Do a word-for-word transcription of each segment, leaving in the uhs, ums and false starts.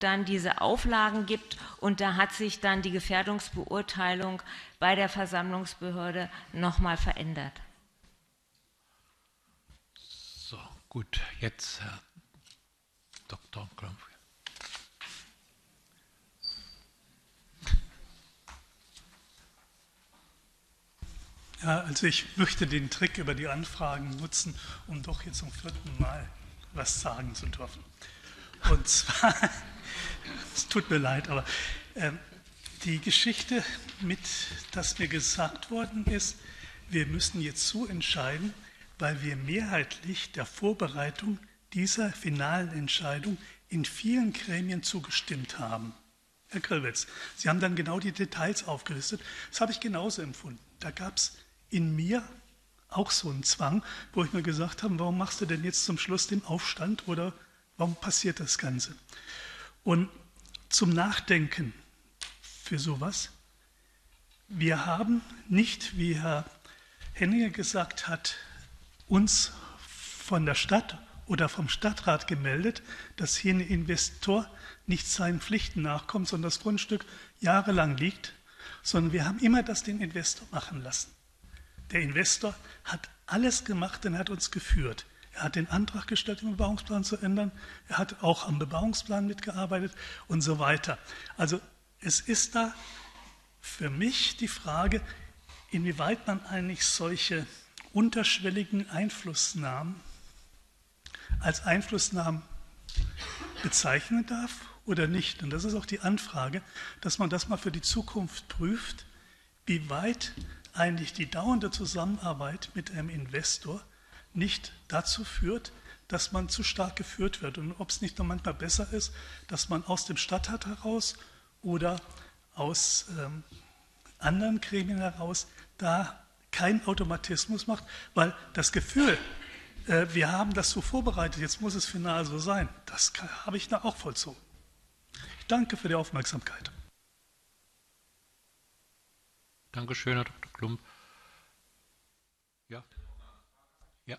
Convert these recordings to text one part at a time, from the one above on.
dann diese Auflagen gibt und da hat sich dann die Gefährdungsbeurteilung bei der Versammlungsbehörde nochmal verändert. So, gut, jetzt Herr Doktor Klump. Ja, also ich möchte den Trick über die Anfragen nutzen, um doch jetzt zum vierten Mal was sagen zu dürfen. Und zwar, es tut mir leid, aber äh, die Geschichte mit, dass mir gesagt worden ist, wir müssen jetzt so entscheiden, weil wir mehrheitlich der Vorbereitung dieser finalen Entscheidung in vielen Gremien zugestimmt haben. Herr Grillwitz, Sie haben dann genau die Details aufgelistet. Das habe ich genauso empfunden. Da gab es in mir auch so einen Zwang, wo ich mir gesagt habe, warum machst du denn jetzt zum Schluss den Aufstand oder warum passiert das Ganze? Und zum Nachdenken für sowas, wir haben nicht, wie Herr Henninger gesagt hat, uns von der Stadt oder vom Stadtrat gemeldet, dass hier ein Investor nicht seinen Pflichten nachkommt, sondern das Grundstück jahrelang liegt, sondern wir haben immer das den Investor machen lassen. Der Investor hat alles gemacht und hat uns geführt. Er hat den Antrag gestellt, den Bebauungsplan zu ändern. Er hat auch am Bebauungsplan mitgearbeitet und so weiter. Also es ist da für mich die Frage, inwieweit man eigentlich solche unterschwelligen Einflussnahmen als Einflussnahmen bezeichnen darf oder nicht. Und das ist auch die Anfrage, dass man das mal für die Zukunft prüft, wie weit eigentlich die dauernde Zusammenarbeit mit einem Investor nicht dazu führt, dass man zu stark geführt wird. Und ob es nicht noch manchmal besser ist, dass man aus dem Stadtrat heraus oder aus ähm, anderen Gremien heraus da keinen Automatismus macht, weil das Gefühl, äh, wir haben das so vorbereitet, jetzt muss es final so sein, das habe ich da auch vollzogen. Ich danke für die Aufmerksamkeit. Dankeschön, Herr Doktor Klump. Ja. Ja.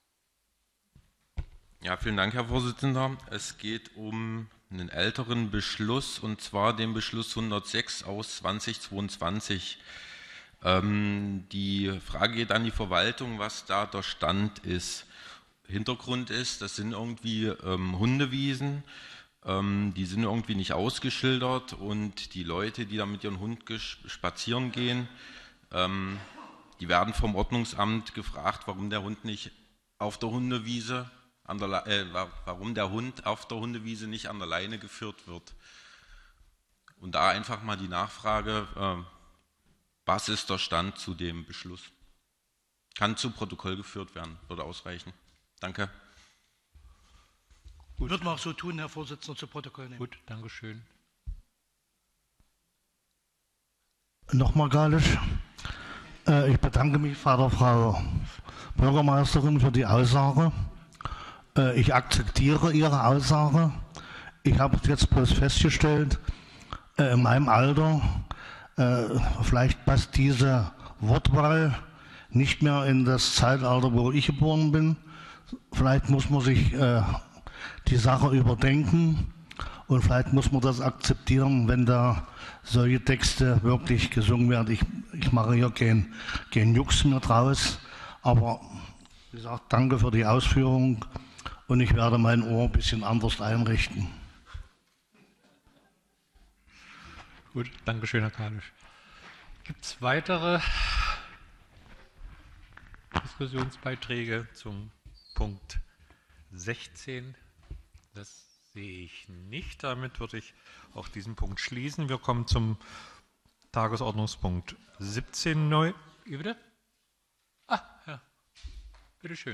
Ja, vielen Dank, Herr Vorsitzender. Es geht um einen älteren Beschluss, und zwar den Beschluss hundertsechs aus zweitausendzweiundzwanzig. Ähm, die Frage geht an die Verwaltung, was da der Stand ist. Hintergrund ist, das sind irgendwie ähm, Hundewiesen, ähm, die sind irgendwie nicht ausgeschildert und die Leute, die da mit ihrem Hund spazieren gehen, ähm, die werden vom Ordnungsamt gefragt, warum der Hund nicht auf der Hundewiese, an der, äh, warum der Hund auf der Hundewiese nicht an der Leine geführt wird. Und da einfach mal die Nachfrage, äh, was ist der Stand zu dem Beschluss? Kann zu Protokoll geführt werden, würde ausreichen. Danke. Gut. Wird man auch so tun, Herr Vorsitzender, zu Protokoll nehmen. Gut, Dankeschön. Nochmal Galisch. Ich bedanke mich, Vater, Frau Bürgermeisterin, für die Aussage. Ich akzeptiere Ihre Aussage. Ich habe jetzt bloß festgestellt, in meinem Alter, vielleicht passt diese Wortwahl nicht mehr in das Zeitalter, wo ich geboren bin. Vielleicht muss man sich äh, die Sache überdenken und vielleicht muss man das akzeptieren, wenn da solche Texte wirklich gesungen werden. Ich, ich mache hier keinen kein Jux mehr draus, aber wie gesagt, danke für die Ausführung und ich werde mein Ohr ein bisschen anders einrichten. Gut, danke schön, Herr Kalisch. Gibt es weitere Diskussionsbeiträge zum Punkt sechzehn? Das sehe ich nicht. Damit würde ich auch diesen Punkt schließen. Wir kommen zum Tagesordnungspunkt siebzehn neu. Wie bitte? Ah, ja. Bitteschön.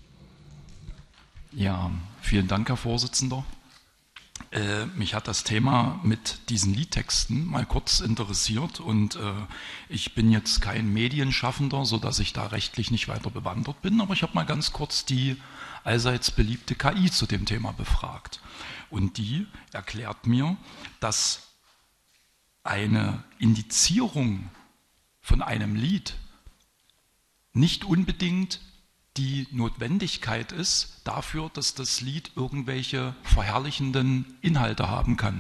Ja, vielen Dank, Herr Vorsitzender. Äh, mich hat das Thema mit diesen Liedtexten mal kurz interessiert und äh, ich bin jetzt kein Medienschaffender, sodass ich da rechtlich nicht weiter bewandert bin, aber ich habe mal ganz kurz die allseits beliebte K I zu dem Thema befragt. Und die erklärt mir, dass eine Indizierung von einem Lied nicht unbedingt die Notwendigkeit ist dafür, dass das Lied irgendwelche verherrlichenden Inhalte haben kann.